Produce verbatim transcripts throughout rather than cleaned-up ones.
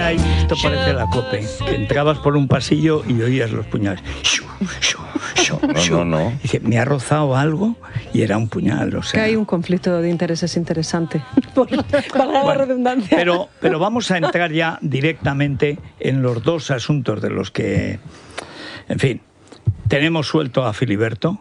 ahí, esto parece la COPE, que entrabas por un pasillo y oías los puñales. Shu, shu, shu, shu. No, no, no. Y dice, me ha rozado algo y era un puñal, o sea... Que hay un conflicto de intereses interesante, por para la Bueno, redundancia. Pero, pero vamos a entrar ya directamente en los dos asuntos de los que... En fin, tenemos suelto a Filiberto.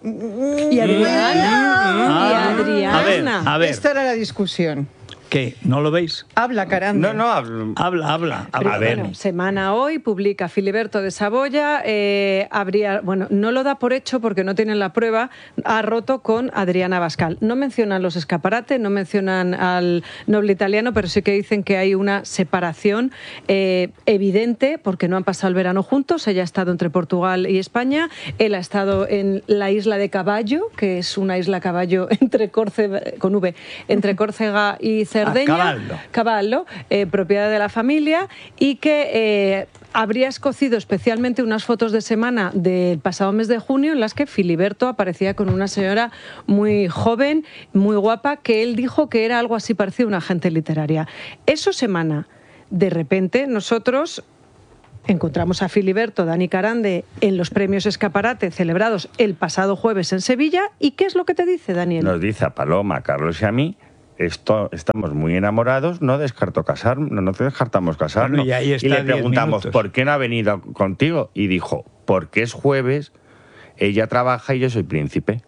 Y Adriana. Ah, y Adriana. a ver, a ver. Esta era la discusión. ¿Qué? ¿No lo veis? Habla, caramba. No, no, hablo- Habla, habla. habla. A ver. Bueno, semana hoy publica Filiberto de Saboya, eh, habría, bueno, no lo da por hecho porque no tienen la prueba, ha roto con Adriana Bascal. No mencionan los escaparates, no mencionan al noble italiano, pero sí que dicen que hay una separación eh, evidente porque no han pasado el verano juntos. Ella ha estado entre Portugal y España, él ha estado en la isla de Caballo, que es una isla caballo entre Córcega, con V, entre Córcega y Cerdeña, Ah, Caballo. Caballo, eh, propiedad de la familia, y que eh, habría escocido especialmente unas fotos de semana del pasado mes de junio en las que Filiberto aparecía con una señora muy joven, muy guapa, que él dijo que era algo así parecido a una agente literaria. Eso semana. De repente nosotros encontramos a Filiberto, Dani Carande, en los premios Escaparate celebrados el pasado jueves en Sevilla. ¿Y qué es lo que te dice, Daniel? Nos dice a Paloma, a Carlos y a mí, esto, estamos muy enamorados, no descarto casar, no, no te descartamos casarnos. Bueno, y ahí está le diez preguntamos, minutos. ¿por qué no ha venido contigo? Y dijo, porque es jueves, ella trabaja y yo soy príncipe.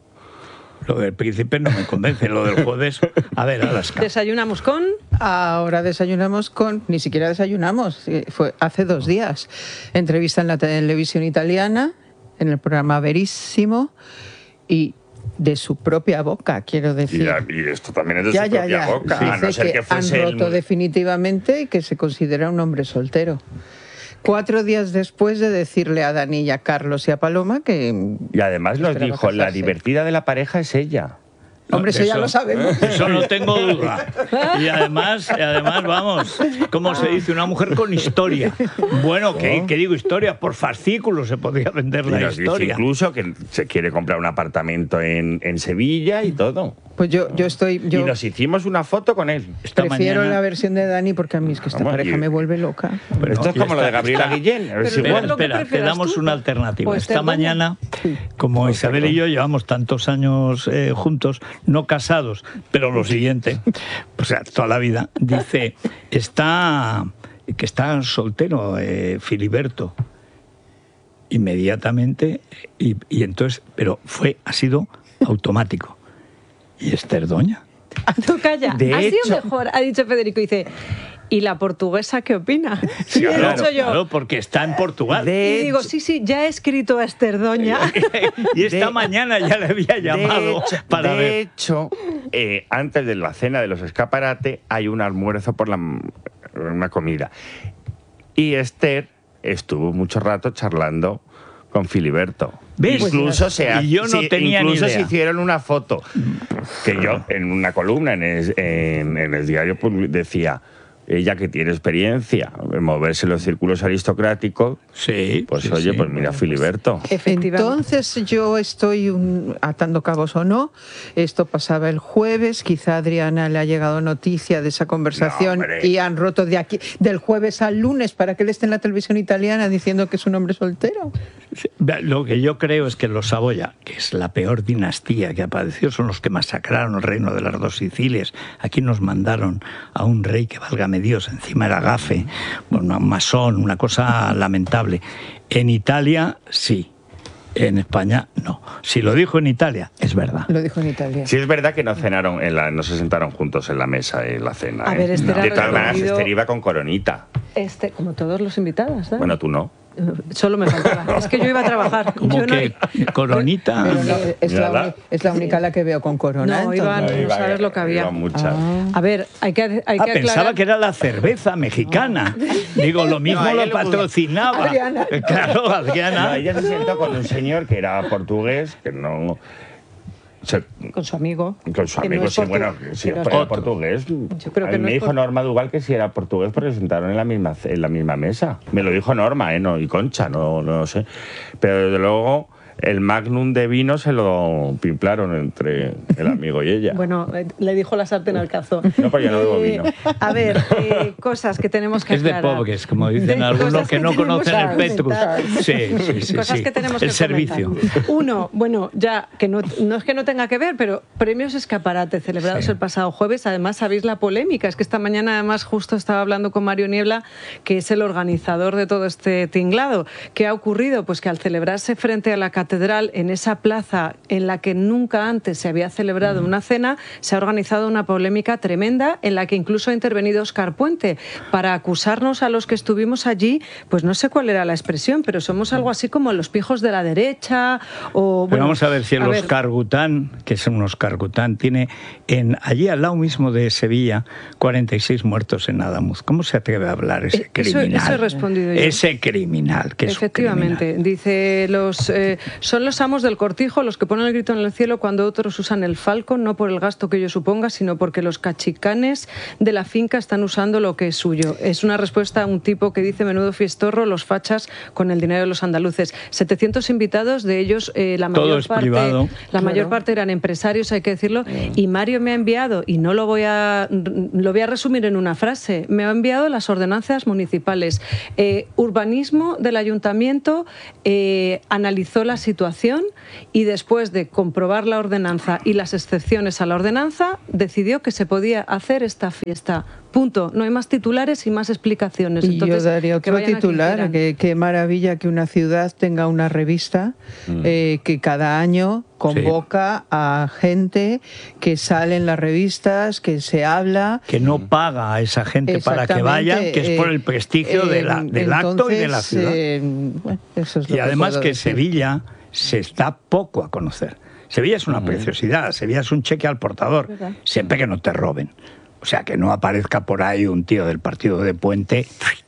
Lo del príncipe no me convence, lo del jueves... A ver, Alaska. Desayunamos con... Ahora desayunamos con... Ni siquiera desayunamos, eh, fue hace dos días. Entrevista en la televisión italiana, en el programa Verísimo, y de su propia boca, quiero Y, decir. la- y esto también es de ya, su ya, propia ya. boca, a Dice no ser que, que fuese han el... roto definitivamente y que se considera un hombre soltero. Cuatro días después de decirle a Dani y a Carlos y a Paloma que... Y además nos esperaba dijo, la casarse. divertida de la pareja es ella. Hombre, eso, ya lo sabemos. Eso no tengo duda. Y además, y además vamos, ¿cómo se dice? Una mujer con historia. Bueno, ¿qué, qué digo historia? Por fascículos se podría vender Y la nos dice historia. incluso que se quiere comprar un apartamento en, en Sevilla y todo. Pues yo, yo estoy... Yo Y nos hicimos una foto con él. Esta prefiero mañana- la versión de Dani porque a mí es que esta Vamos, pareja y- me vuelve loca. Pero esto es y como lo esta- de Gabriela esta- Guillén. Es Pero Espera, igual. lo que espera, te prefieras damos tú. una alternativa. O Esta Esther Doña. mañana, como Isabel y yo llevamos tantos años eh, juntos, no casados, pero lo siguiente, o sea, toda la vida, dice, está que está soltero eh, Filiberto. Inmediatamente, y, y entonces, pero fue, ha sido automático. Y Esther Doña. Tú calla. De ha sido hecho- mejor, ha dicho Federico. Dice, ¿y la portuguesa qué opina? Sí, Y he claro, dicho yo. claro, porque está en Portugal. De Y digo, hecho- sí, sí, ya he escrito a Esther Doña. Y esta De- mañana ya le había llamado de hecho, para de ver. hecho, eh, antes de la cena de los escaparate hay un almuerzo por la, una comida. Y Esther estuvo mucho rato charlando con Filiberto. ¿Ves? Incluso, se, ha- Y yo no sí, tenía ni incluso idea. se hicieron una foto que yo en una columna en el, en, en el diario publi- decía, ella que tiene experiencia en moverse en los círculos aristocráticos, Sí. pues sí, oye, sí. pues mira, Filiberto. Efectivamente. Entonces yo estoy un- atando cabos o no. Esto pasaba el jueves. Quizá a Adriana le ha llegado noticia de esa conversación No, hombre. y han roto de aquí del jueves al lunes para que él esté en la televisión italiana diciendo que es un hombre soltero. Sí, lo que yo creo es que los Saboya, que es la peor dinastía que ha padecido, son los que masacraron el reino de las dos Sicilias. Aquí nos mandaron a un rey que, válgame Dios, encima era gafe, bueno, un masón, una cosa lamentable. En Italia, sí. En España, no. Si lo dijo en Italia, es verdad. Lo dijo en Italia. Sí, es verdad que no cenaron, en la, no se sentaron juntos en la mesa en la cena. A ¿eh? ver, Esther ha De todas maneras, recorrido- Esther iba con coronita. Este, como todos los invitados, ¿no? Bueno, tú no. Solo me faltaba. Es que yo iba a trabajar. Como Yo no- que coronita. Pero no, es, la Mírala. uni- es la única la que veo con corona. No, entonces. iban- no Iba- sabes lo que había. iban muchas. Ah. A ver, hay que, hay Ah, que pensaba aclarar. que era la cerveza mexicana. Digo, lo mismo No, a ella lo le gusta. patrocinaba. Adriana. Claro, No, Adriana. ella se sentó con un señor que era portugués, que no... se- Con su amigo. con su que no amigo, es sí, portu- bueno, si que no es fuera Otro. portugués. Yo creo A que mí no me es dijo por- Norma Duval que si era portugués porque se sentaron en la misma, en la misma mesa. Me lo dijo Norma, ¿eh? No, y Concha, no, no lo sé. Pero desde luego el magnum de vino se lo pimplaron entre el amigo y ella. Bueno, eh, le dijo la sartén al cazo. No, pues yo no bebo vino. A ver, eh, cosas que tenemos que Es de aclarar. pobres, como dicen De algunos cosas que, que no tenemos conocen que el Petrus. comentar. Sí, sí, sí. Cosas sí. que tenemos el que servicio. comentar. Uno, bueno, ya que no, no es que no tenga que ver, pero premios Escaparate celebrados Sí. el pasado jueves. Además, sabéis la polémica. Es que esta mañana, además, justo estaba hablando con Mario Niebla, que es el organizador de todo este tinglado. ¿Qué ha ocurrido? Pues que al celebrarse frente a la catedral, en esa plaza en la que nunca antes se había celebrado una cena, se ha organizado una polémica tremenda en la que incluso ha intervenido Óscar Puente para acusarnos a los que estuvimos allí, pues no sé cuál era la expresión, pero somos algo así como los pijos de la derecha o... Pero bueno, vamos a ver si el a ver, Óscar Gután, que es un Óscar Gután, tiene en, allí al lado mismo de Sevilla cuarenta y seis muertos en Adamuz. ¿Cómo se atreve a hablar ese Eh, eso- criminal? eso he respondido yo. Ese criminal, que es un Efectivamente, criminal. dice, los eh, son los amos del cortijo los que ponen el grito en el cielo cuando otros usan el falcon, no por el gasto que ello suponga, sino porque los cachicanes de la finca están usando lo que es suyo. Es una respuesta a un tipo que dice: menudo fiestorro, los fachas con el dinero de los andaluces. setecientos invitados, de ellos eh, la Todo mayor es parte privado. la mayor Claro. parte eran empresarios, hay que decirlo, y Mario me ha enviado, y no lo voy a lo voy a resumir en una frase, me ha enviado las ordenanzas municipales. Eh, urbanismo del ayuntamiento eh, analizó la situación y después de comprobar la ordenanza y las excepciones a la ordenanza, decidió que se podía hacer esta fiesta. Punto. No hay más titulares y más explicaciones. Y Entonces, yo daría que otro vayan a quien titular, quieran. que qué maravilla que una ciudad tenga una revista Mm. eh, que cada año convoca a gente que sale en las revistas, que se habla. Que no paga a esa gente para que vayan, que es por el prestigio eh, de la- del acto y de la entonces, ciudad. eh, bueno, eso es lo Y además puedo que decir. Sevilla se está poco a conocer. Sevilla es una preciosidad, Sevilla es un cheque al portador, ¿Verdad? siempre que no te roben. O sea, que no aparezca por ahí un tío del partido de Puente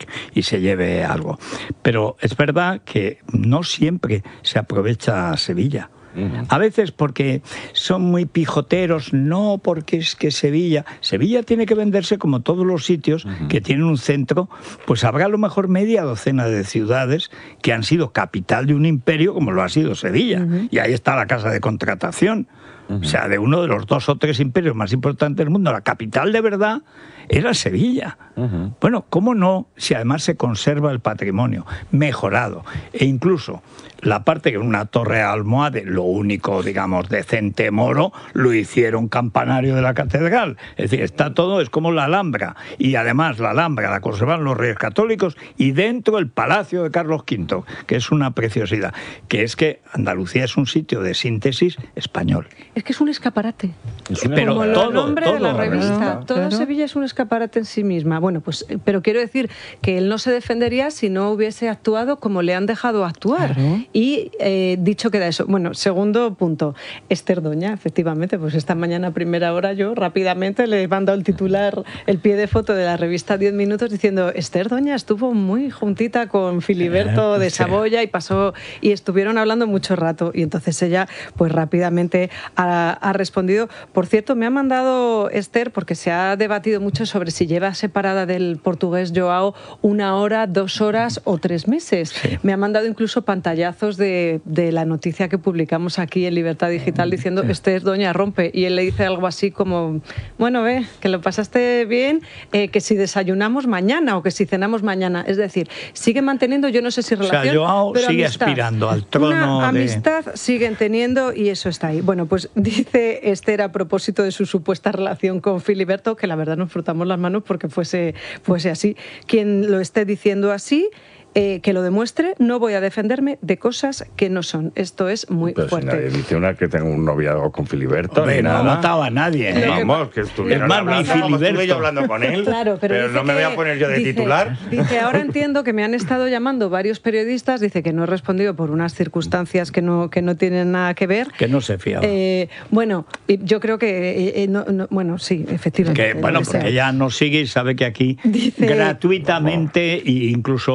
y se lleve algo. Pero es verdad que no siempre se aprovecha Sevilla. A veces porque son muy pijoteros, no porque es que Sevilla... Sevilla tiene que venderse como todos los sitios que tienen un centro, pues habrá a lo mejor media docena de ciudades que han sido capital de un imperio como lo ha sido Sevilla. Y ahí está la casa de contratación. O sea, de uno de los dos o tres imperios más importantes del mundo, la capital de verdad era Sevilla. Ujú. Bueno, ¿cómo no? Si además se conserva el patrimonio mejorado e incluso la parte que una torre almohade, lo único, digamos, decente moro, lo hicieron campanario de la catedral. Es decir, está todo, es como la Alhambra. Y además la Alhambra la conservan los reyes católicos y dentro el Palacio de Carlos quinto, que es una preciosidad. Que es que Andalucía es un sitio de síntesis español. Es que es un escaparate. Es una- Pero Como el todo, nombre de la todo, revista. claro, Todo claro. Sevilla es un escaparate en sí misma. Bueno, pues, eh, pero quiero decir que él no se defendería si no hubiese actuado como le han dejado actuar. Claro. Y eh, dicho queda eso. Bueno, segundo punto. Esther Doña, efectivamente, pues esta mañana a primera hora yo rápidamente le he mandado el titular, el pie de foto de la revista diez minutos diciendo: Esther Doña estuvo muy juntita con Filiberto de Sí. Saboya y pasó y estuvieron hablando mucho rato. Y entonces ella, pues rápidamente ha, ha respondido. Por cierto, me ha mandado Esther, porque se ha debatido mucho sobre si lleva separada del portugués Joao una hora, dos horas o tres meses. Sí. Me ha mandado incluso pantallazos de, de la noticia que publicamos aquí en Libertad Digital diciendo: Esther Doña rompe. Y él le dice algo así como: bueno, ve, que lo pasaste bien, eh, que si desayunamos mañana o que si cenamos mañana. Es decir, sigue manteniendo, yo no sé si O sea, relación, Joao pero sigue amistad. aspirando al trono Una de- amistad siguen teniendo y eso está ahí. Bueno, pues dice Esther a propósito de su supuesta relación con Filiberto, que la verdad nos frotamos las manos porque fuese, fuese así. Quien lo esté diciendo así, eh, que lo demuestre, no voy a defenderme de cosas que no son. Esto es muy Pero si fuerte. nadie dice una que tenga un noviazgo con Filiberto, Hombre, ni no ha nada. matado a nadie. ¿eh? Vamos, que estuvieron Es más, ni hablando, como estuve Filiberto. yo hablando con él, Claro, pero, dice no me voy que- a poner yo de dice- titular. Dice, ahora entiendo que me han estado llamando varios periodistas, dice que no he respondido por unas circunstancias que no, que no tienen nada que ver. Que no se fiaba. Eh, bueno, y yo creo que, eh, eh, no- no- bueno, sí, efectivamente. Que, bueno, lo que sea. porque ya nos sigue y sabe que aquí Dice- gratuitamente e incluso, bueno,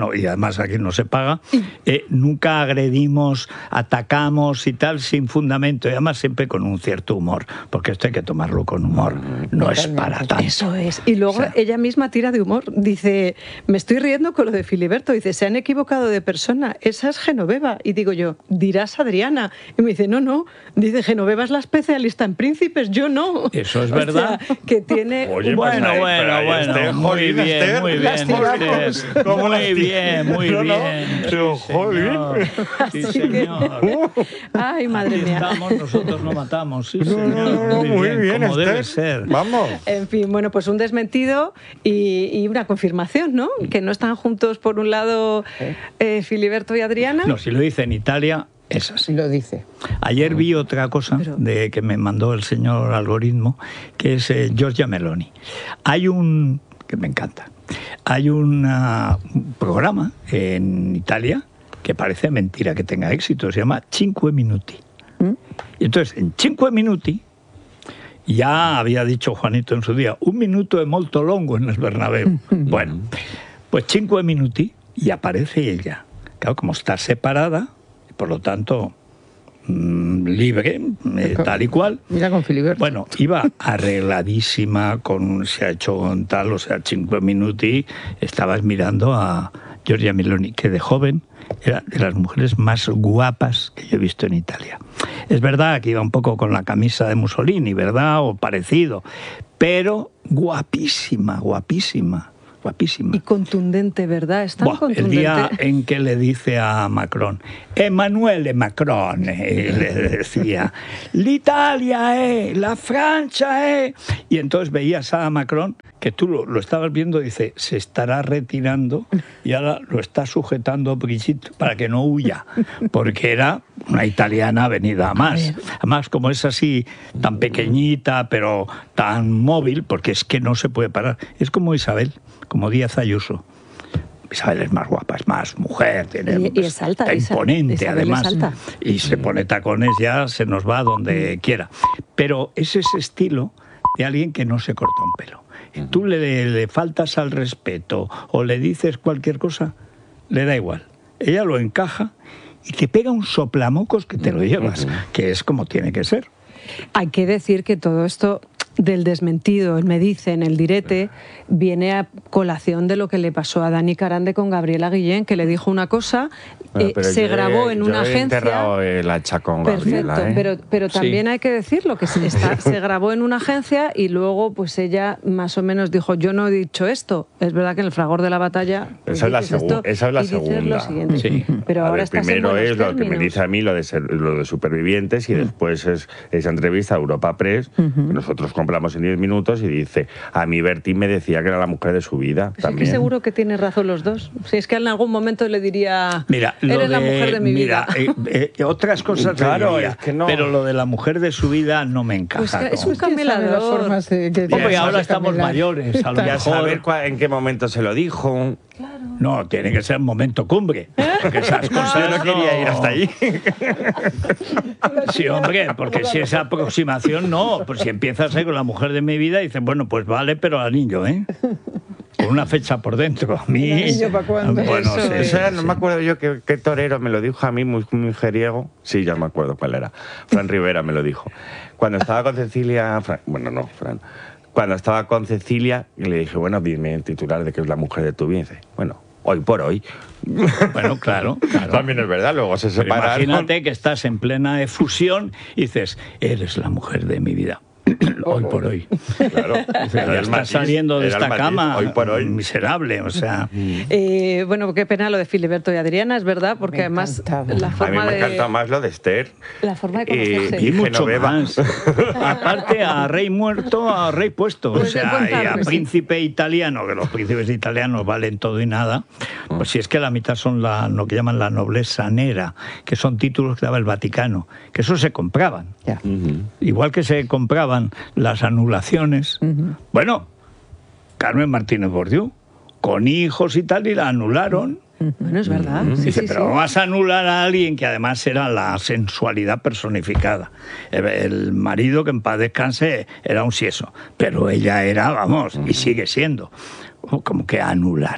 bueno, y además aquí no se paga, eh, nunca agredimos, atacamos y tal sin fundamento, y además siempre con un cierto humor, porque esto hay que tomarlo con humor, no es para tanto. Eso es. Y luego, o sea, ella misma tira de humor, dice, me estoy riendo con lo de Filiberto, dice, se han equivocado de persona, esa es Genoveva. Y digo yo, dirás Adriana. Y me dice, no, no, dice, Genoveva es la especialista en príncipes, yo no. Eso es verdad. O sea, que tiene... Oye, bueno, pues, bueno, pero bueno, este, muy jolín, bien, Esther, muy bien, las tiramos. Esther. ¿Cómo las Muy ti- bien, muy No, no, bien. pero, Sí, jolín. señor. Sí, Así que- señor. Ay, madre Aquí mía. estamos, nosotros no matamos. Sí, No, señor. no, no, no, muy bien, como debe Esther. ser. Vamos. En fin, bueno, pues un desmentido y, y una confirmación, ¿no? Que no están juntos, por un lado, eh, Filiberto y Adriana. No, si lo dice en Italia, es así. Lo dice. Ayer vi otra cosa Pero- de que me mandó el señor Algoritmo, que es eh, Giorgia Meloni. Hay un, que me encanta, hay una- un programa en Italia que parece mentira que tenga éxito, se llama Cinque Minuti. Y entonces, en Cinque Minuti, ya había dicho Juanito en su día, un minuto es molto longo en el Bernabéu. Bueno, pues Cinque Minuti y aparece ella. Claro, como está separada, por lo tanto, mmm, libre, eh, tal y cual. Mira con Filiberto. Bueno, iba arregladísima, con, se ha hecho con tal, o sea, Cinque Minuti, estabas mirando a Giorgia Meloni, que de joven era de las mujeres más guapas que yo he visto en Italia. Es verdad que iba un poco con la camisa de Mussolini, ¿verdad? O parecido, pero guapísima, guapísima, guapísima. Y contundente, ¿verdad? Es tan Buah, el contundente. día en que le dice a Macron, Emanuele Macron, eh, le decía, l'Italia es, la Francia es. Y entonces veías a Macron, que tú lo, lo estabas viendo, dice, se estará retirando y ahora lo está sujetando Brigitte para que no huya, porque era una italiana venida a más. Además, como es así, tan pequeñita, pero tan móvil, porque es que no se puede parar. Es como Isabel, como Díaz Ayuso. Isabel es más guapa, es más mujer, tiene, Y- y es alta, está Isa- imponente Isabel es además, alta. y se pone tacones, ya se nos va donde quiera. Pero es ese estilo de alguien que no se corta un pelo. Tú le, le faltas al respeto o le dices cualquier cosa, le da igual. Ella lo encaja y te pega un soplamocos que te lo llevas, que es como tiene que ser. Hay que decir que todo esto del desmentido, el me dicen, el direte, viene a colación de lo que le pasó a Dani Carande con Gabriela Guillén, que le dijo una cosa, Bueno, eh, pero se yo he- grabó en yo una he agencia. enterrado el hacha con Perfecto, Gabriela, ¿eh? pero, pero también Sí. hay que decirlo, que se, está- se grabó en una agencia y luego pues ella más o menos dijo, yo no he dicho esto. Es verdad que en el fragor de la batalla... pues, Esa es la dices segu- esto esa es la y dices segunda. lo siguiente. Sí. Pero A ahora ver, estás en primero buenos es lo que me términos. dice a mí lo de, ser- lo de supervivientes y después es esa entrevista a Europa Press que nosotros compramos en diez minutos y dice, a mí Bertín me decía que era la mujer de su vida. Pues es también. que seguro que tiene razón los dos. Si es que en algún momento le diría, Mira, lo eres la de- mujer de mi mira, vida. eh, eh, otras cosas Claro, le diría, es que no. pero lo de la mujer de su vida no me encaja. Pues que es como- un camelador. Las formas de- que- Hombre, de- ahora de estamos camelar. mayores, a lo Ya mejor. saber cua- en qué momento se lo dijo. No, tiene que ser momento cumbre. Porque esas cosas Yo no quería ir hasta allí. Sí, hombre, porque si esa aproximación no, pues si empiezas ahí con la mujer de mi vida, dices, bueno, pues vale, pero al niño, ¿eh? Con una fecha por dentro. A mí. ¿El anillo pa' cuándo? Bueno, Eso sí, Eso era, no sí. me acuerdo yo qué, qué torero me lo dijo a mí, muy, muy mujeriego. Sí, ya me acuerdo cuál era. Fran Rivera me lo dijo. Cuando estaba con Cecilia... Fran- bueno, no, Fran. Cuando estaba con Cecilia, le dije, bueno, dime el titular de que es la mujer de tu vida. Y dice, bueno, hoy por hoy. Bueno, claro, claro. También es verdad, luego se Pero separaron. imagínate que estás en plena efusión y dices, eres la mujer de mi vida. Hoy por hoy. Claro. Ya Era el estás matiz, saliendo de era el esta matiz, cama Hoy por hoy. miserable, o sea. Eh, bueno, qué pena lo de Filiberto y Adriana, es verdad, porque Me además encantaba. la A mí forma me de... encanta más lo de Esther. La forma de Y- conocerse. Y mucho Genoveva. más. Aparte, a rey muerto, a rey puesto. O Pues de sea, buen y a cargo, sí. príncipe italiano, que los príncipes italianos valen todo y nada. Pues si es que la mitad son la, lo que llaman la nobleza nera, que son títulos que daba el Vaticano, que eso se compraban. Ya. Igual que se compraban las anulaciones. Bueno, Carmen Martínez Bordiú, con hijos y tal, y la anularon. Bueno, es verdad. Sí, Dice, sí, pero sí. vas a anular a alguien que además era la sensualidad personificada. El, el marido, que en paz descanse, era un sieso, pero ella era, vamos, y sigue siendo, como que anular. Es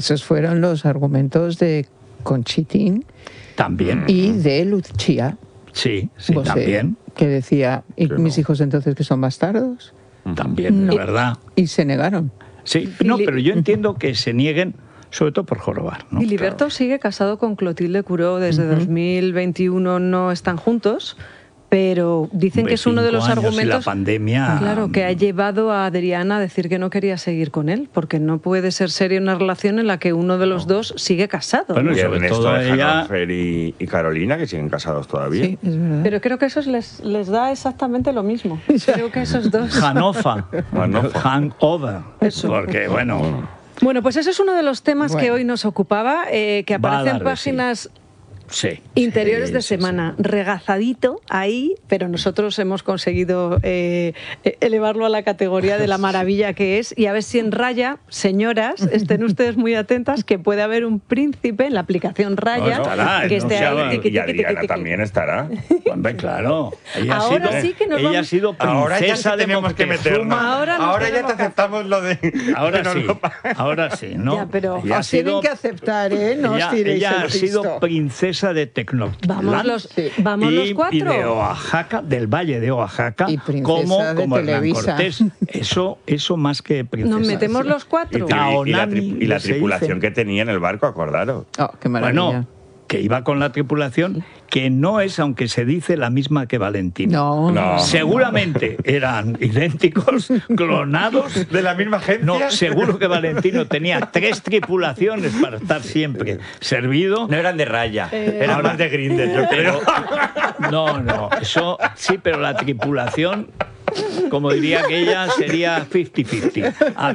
Esos fueron los argumentos de Conchitín También. y de Lucía. Sí, sí, Bosé, también. Que decía, ¿y Que mis no. hijos entonces que son bastardos? También, No. la verdad. Y se negaron. Sí, no, pero yo entiendo que se nieguen, sobre todo por jorobar, ¿no? Filiberto sigue casado con Clotilde Curó desde dos mil veintiuno, no están juntos, pero dicen Hombre, que es uno de cinco los años y argumentos la pandemia. claro, que ha llevado a Adriana a decir que no quería seguir con él, porque no puede ser seria una relación en la que uno de los dos sigue casado. Bueno, Y y sobre Ernesto todo de ella- Hannover y, y Carolina, que siguen casados todavía. Sí, es verdad. Pero creo que eso les, les da exactamente lo mismo. Creo que esos dos. Hanofa, Hanofa. hangover, Eso. porque bueno, Bueno, pues ese es uno de los temas que Bueno. hoy nos ocupaba, eh, que Va a aparece en dar de sí. páginas sí. interiores sí, de sí, semana, regazadito ahí, pero nosotros hemos conseguido eh, elevarlo a la categoría de la maravilla que es, y a ver si en Raya, señoras, estén ustedes muy atentas, que puede haber un príncipe en la aplicación Raya No, estará, que no esté se ahí. haga- tiqui, Y tiqui, Adriana tiqui, tiqui. también estará. sí. Hombre, claro. Ella Ahora ha sido, sí que nos ella vamos- ha sido Ahora ya princesa sí de tenemos que Moctezuma. meternos. Ahora nos Ahora ya tenemos te que- aceptamos lo de... Ahora de sí, Europa. ahora sí, ¿no? Ya, pero Ella ha Os tienen sido- que aceptar, ¿eh? No ella, os tiréis ella el ha sido Cristo. princesa de Tecnoctlán. Vamos los, Sí. vamos y, los cuatro. y de Oaxaca, del Valle de Oaxaca, Y princesa como, de como Hernán Televisa. Cortés. Eso, eso más que princesa. Nos metemos sí. los Y, cuatro. tri- y la, Taonami, tri- y la se tripulación dice. que tenía en el barco, acordaros. Oh, qué maravilla. Bueno, que iba con la tripulación, que no es, aunque se dice, la misma que Valentino. no, No. Seguramente eran idénticos, clonados. ¿De la misma gente? No, seguro que Valentino tenía tres tripulaciones para estar siempre servido. No eran de raya, Eh, eran ahora- más de Grindr, yo creo. No, no, eso sí, pero la tripulación, como diría aquella, sería cincuenta cincuenta.